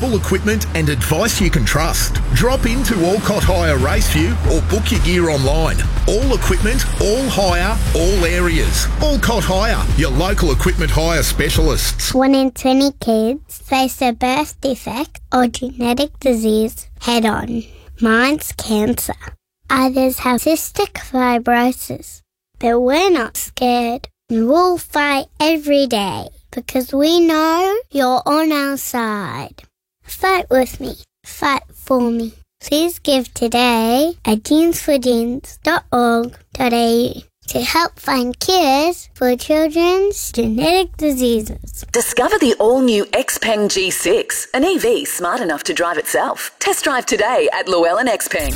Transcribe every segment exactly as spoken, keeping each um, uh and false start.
reliable equipment and advice you can trust. Drop into Alcott Hire Raceview or book your gear online. All equipment, all hire, all areas. Alcott Hire, your local equipment hire specialists. One in twenty kids face a birth defect or genetic disease head on. Mine's cancer. Others have cystic fibrosis. But we're not scared. And we'll fight every day because we know you're on our side. Fight with me. Fight for me. Please give today at genes for genes dot org dot a u to help find cures for children's genetic diseases. Discover the all-new Xpeng G six, an E V smart enough to drive itself. Test drive today at Llewellyn Xpeng.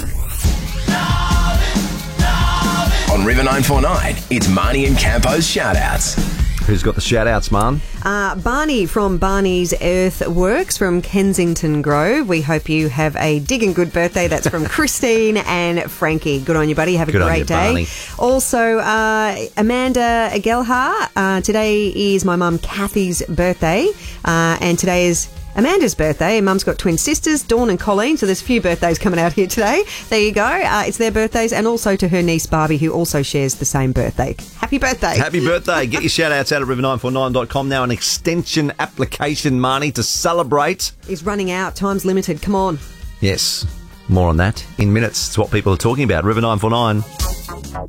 On River nine four nine, it's Marnie and Campo's shout-outs. Who's got the shout-outs, Marn? Uh, Barney from Barney's Earthworks from Kensington Grove. We hope you have a digging good birthday. That's from Christine and Frankie. Good on you, buddy. Have a Good on great you, day. Barney. Also, uh, Amanda Gelhar. Uh, today is my mum Kathy's birthday. Uh, and today is Amanda's birthday. Mum's got twin sisters, Dawn and Colleen, so there's a few birthdays coming out here today. There you go. Uh, it's their birthdays, and also to her niece Barbie, who also shares the same birthday. Happy birthday. Happy birthday. Get your shout-outs out at river nine four nine dot com now. An extension application, Marnie, to celebrate. Is running out. Time's limited. Come on. Yes. More on that in minutes. It's what people are talking about. River nine four nine.